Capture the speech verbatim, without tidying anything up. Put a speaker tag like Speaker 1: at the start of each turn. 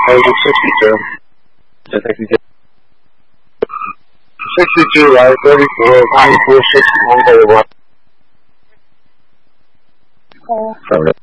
Speaker 1: maybe sixty-two. sixty-two. sixty-two, right? thirty-four, ninety-four, sixty-one, thirty-one.
Speaker 2: Oh.
Speaker 1: Sorry.